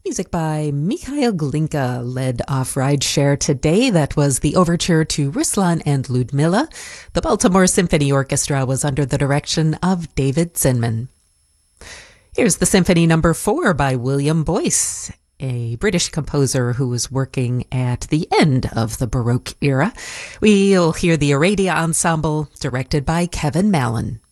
Music by Mikhail Glinka led off Rideshare today. That was the overture to Ruslan and Ludmilla. The Baltimore Symphony Orchestra was under the direction of David Zinman. Here's the Symphony No. 4 by William Boyce, a British composer who was working at the end of the Baroque era. We'll hear the Aradia Ensemble, directed by Kevin Mallon.